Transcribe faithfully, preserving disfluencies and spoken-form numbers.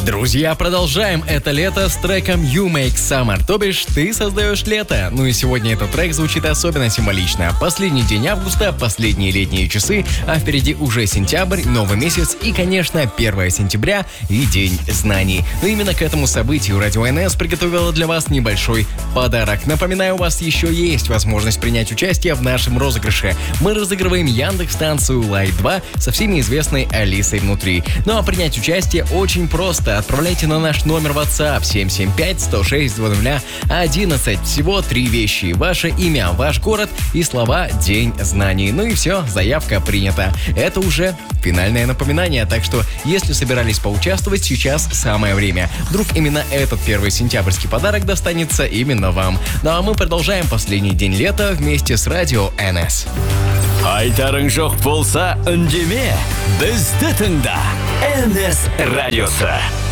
Друзья, продолжаем это лето с треком You Make Summer, то бишь ты создаешь лето. Ну и сегодня этот трек звучит особенно символично. Последний день августа, последние летние часы, а впереди уже сентябрь, новый месяц и, конечно, первое сентября и День знаний. Но именно к этому событию Радио эн эс приготовила для вас небольшой подарок. Напоминаю, у вас еще есть возможность принять участие в нашем розыгрыше. Мы разыгрываем Яндекс-станцию Лайт два со всеми известной Алисой внутри. Ну а принять участие очень просто. Отправляйте на наш номер WhatsApp семь семь пять сто шесть двадцать одиннадцать. Всего три вещи. Ваше имя, ваш город и слова «День знаний». Ну и все, заявка принята. Это уже финальное напоминание, так что если собирались поучаствовать, сейчас самое время. Вдруг именно этот первый сентябрьский подарок достанется именно вам. Ну а мы продолжаем последний день лета вместе с Радио эн эс. Айтарың жоқ болса үндеме, бізді тыңда. эн эс радиосы.